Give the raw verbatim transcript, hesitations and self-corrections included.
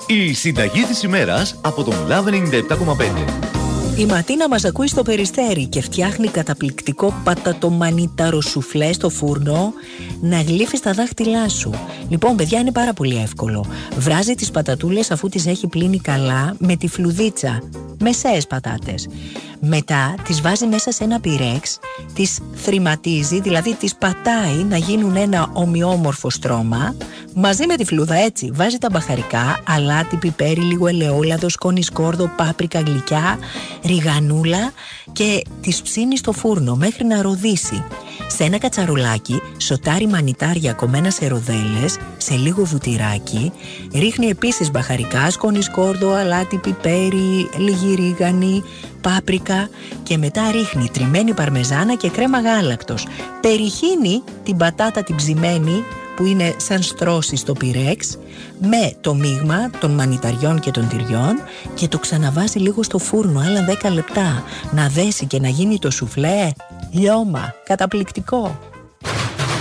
Η συνταγή της ημέρας από τον Love ενενήντα επτά κόμμα πέντε. Η Ματίνα μας ακούει στο Περιστέρι και φτιάχνει καταπληκτικό πατατομανίταρο σουφλέ στο φούρνο να γλύφεις τα δάχτυλά σου. Λοιπόν, παιδιά, είναι πάρα πολύ εύκολο. Βράζει τις πατατούλες αφού τις έχει πλύνει καλά με τη φλουδίτσα. Μεσαίες πατάτες. Μετά τις βάζει μέσα σε ένα πυρέξ, τις θρηματίζει, δηλαδή τις πατάει να γίνουν ένα ομοιόμορφο στρώμα. Μαζί με τη φλούδα, έτσι, βάζει τα μπαχαρικά, αλάτι, πιπέρι, λίγο ελαιόλαδο, σκόνη σκόρδο, πάπρικα, γλυκιά, ριγανούλα και τις ψήνει στο φούρνο μέχρι να ροδίσει. Σε ένα κατσαρολάκι σοτάρει μανιτάρια κομμένα σε ροδέλες, σε λίγο βουτυράκι, ρίχνει επίσης μπαχαρικά, σκόνη σκόρδο, αλάτι, πιπέρι, λίγη ρίγανη, πάπρικα και μετά ρίχνει τριμμένη παρμεζάνα και κρέμα γάλακτος. Περιχύνει την πατάτα την ψημένη που είναι σαν στρώση στο πυρέξ με το μείγμα των μανιταριών και των τυριών και το ξαναβάζει λίγο στο φούρνο άλλα δέκα λεπτά να δέσει και να γίνει το σουφλέ. Λιώμα, καταπληκτικό.